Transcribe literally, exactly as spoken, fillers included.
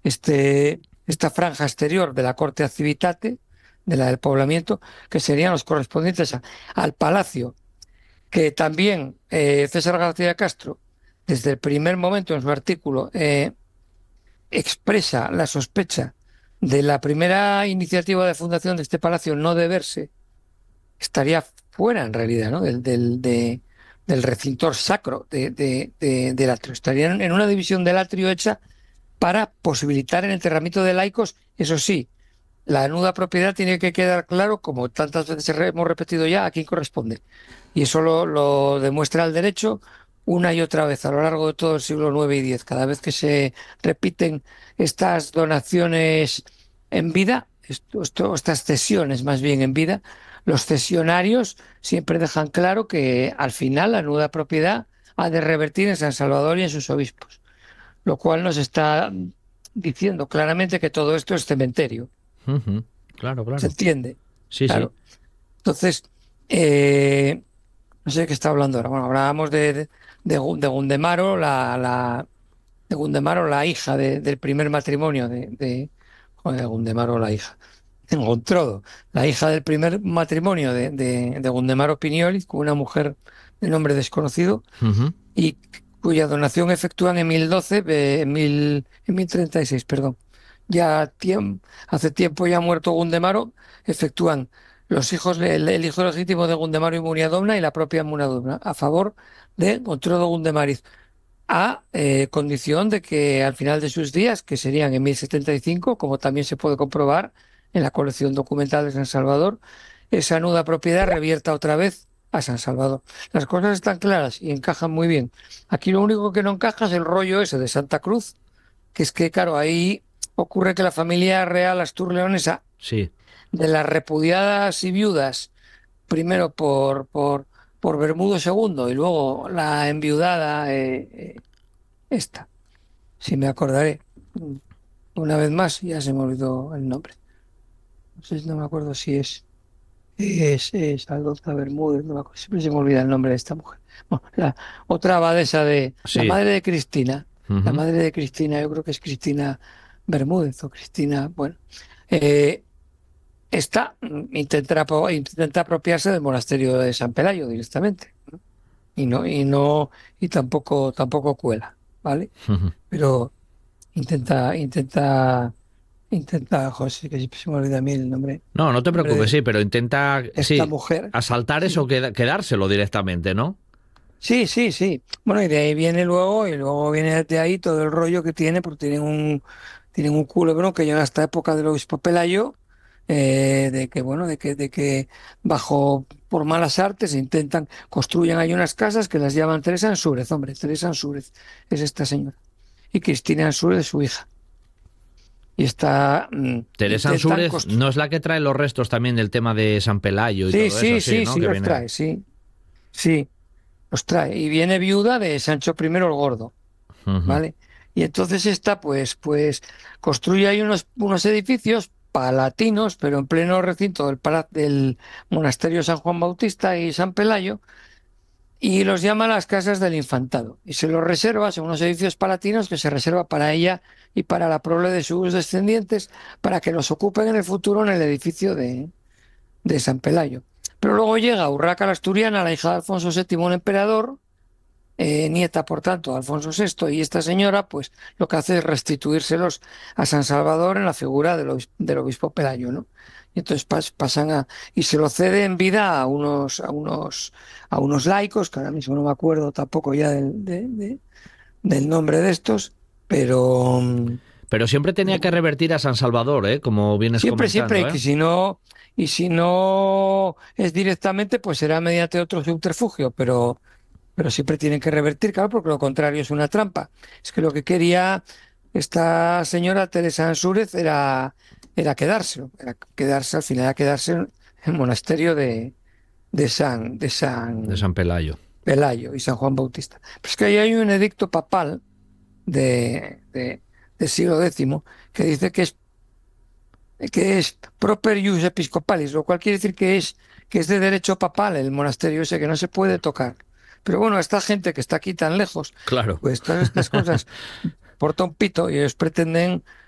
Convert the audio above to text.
este, esta franja exterior de la Corte Civitate, de la del poblamiento, que serían los correspondientes a- al palacio, que también eh, César García Castro, desde el primer momento en su artículo, eh, expresa la sospecha de la primera iniciativa de fundación de este palacio no deberse, estaría fuera en realidad, ¿no? del, del, de- del recintor sacro de, de- de- del atrio. Estaría en en una división del atrio hecha para posibilitar el enterramiento de laicos. Eso sí, la nuda propiedad tiene que quedar claro, como tantas veces hemos repetido ya, a quién corresponde. Y eso lo, lo demuestra el derecho una y otra vez a lo largo de todo el siglo nueve y diez. Cada vez que se repiten estas donaciones en vida, esto- esto- estas cesiones más bien en vida, los cesionarios siempre dejan claro que al final la nuda propiedad ha de revertir en San Salvador y en sus obispos, lo cual nos está diciendo claramente que todo esto es cementerio. Ujú. Claro, ¿Se claro. entiende? Sí, sí. Claro. Entonces, eh, no sé de qué está hablando ahora. Bueno, hablábamos de, de, de Gu- de Gundemaro, la, la, de Gundemaro, la hija de- del primer matrimonio de, de, joder, Gundemaro, la hija. En Gontrodo, la hija del primer matrimonio de, de, de Gundemaro Pignoli, con una mujer de nombre desconocido, Ujú. y cuya donación efectúan en mil doce, eh, en, mil, en mil treinta y seis, perdón. Ya tiem- hace tiempo ya muerto Gundemaro, efectúan los hijos, el, el hijo legítimo de Gundemaro y Muniadobna y la propia Muniadobna a favor de Gontrudo Gundemariz, a eh, condición de que al final de sus días, que serían en mil setenta y cinco, como también se puede comprobar en la colección documental de San Salvador, esa nuda propiedad revierta otra vez a San Salvador. Las cosas están claras y encajan muy bien. Aquí lo único que no encaja es el rollo ese de Santa Cruz, que es que, claro, ahí ocurre que la familia real astur-leonesa, Sí. de las repudiadas y viudas, primero por, por, por Bermudo segundo y luego la enviudada, eh, eh, esta, si me acordaré. Una vez más, ya se me olvidó el nombre. No sé, no me acuerdo si es, es, es Aldonza Bermúdez, no me acuerdo, siempre se me olvida el nombre de esta mujer. Bueno, la otra abadesa de, la Sí. madre de Cristina, la Ujú. madre de Cristina, yo creo que es Cristina Bermúdez o Cristina, bueno, eh, esta mm, intenta, apo- intenta apropiarse del monasterio de San Pelayo directamente, ¿no? Y no, y no, y tampoco, tampoco cuela, ¿vale? Ujú. Pero intenta, intenta, intenta, joder, sí que siempre se me olvida a mí el nombre, No, no te nombre preocupes, de sí, pero intenta, esta sí, mujer. asaltar eso, Sí, queda- quedárselo directamente, ¿no? sí, sí, sí. Bueno, y de ahí viene luego, y luego viene de ahí todo el rollo que tiene, porque tienen un, tienen un culebrón que llega hasta época del obispo Pelayo, eh, de que, bueno, de que, de que bajo, por malas artes, intentan, construyan ahí unas casas que las llaman Teresa Ansúrez, hombre, Teresa Ansúrez es esta señora. Y Cristina Ansúrez es su hija. Y está, mm, Teresa intentan Ansúrez construir. no es la que trae los restos también del tema de San Pelayo y Sí, todo eso, sí, sí, sí, ¿no? sí, Que los viene. trae, sí, sí, los trae. Y viene viuda de Sancho primero el Gordo. Ujú. ¿Vale? Y entonces esta, pues, pues construye ahí unos, unos edificios palatinos, pero en pleno recinto del, pala- del monasterio San Juan Bautista y San Pelayo, y los llama las casas del infantado. Y se los reserva, son unos edificios palatinos que se reserva para ella y para la prole de sus descendientes, para que los ocupen en el futuro en el edificio de, de San Pelayo. Pero luego llega Urraca la Asturiana, la hija de Alfonso séptimo el emperador, eh, nieta, por tanto, de Alfonso sexto, y esta señora, pues lo que hace es restituírselos a San Salvador en la figura del obispo, del obispo Pelayo, ¿no? Y entonces pas- pasan a, y se lo cede en vida a unos, a unos, a unos laicos, que ahora mismo no me acuerdo tampoco ya del, de- de- del nombre de estos, pero, mm, Pero siempre tenía pero que bueno, revertir a San Salvador, ¿eh? Como vienes siempre, siempre, y comentando, ¿eh? que si no, y si no es directamente, pues será mediante otro subterfugio, pero pero siempre tienen que revertir, claro, porque lo contrario es una trampa. Es que lo que quería esta señora Teresa Ansúrez era, era quedárselo, era quedarse, al final era quedarse en el monasterio de, de San, de De San San Pelayo. Pelayo y San Juan Bautista. Pero es que ahí hay un edicto papal de, de, del siglo décimo que dice que es, que es proper ius episcopalis, lo cual quiere decir que es, que es de derecho papal el monasterio ese, que no se puede tocar. Pero bueno, esta gente que está aquí tan lejos, Claro. pues todas estas cosas porta un pito y ellos pretenden